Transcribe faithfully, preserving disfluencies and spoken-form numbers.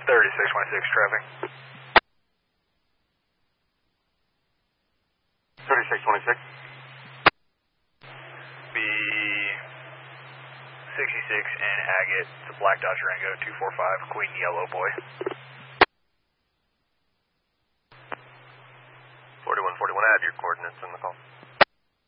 thirty-six twenty-six traffic. thirty-six twenty-six. B sixty-six and Agate. It's a Black Dodge Durango two four five, Queen Yellow Boy. forty-one forty-one, add your coordinates in the call.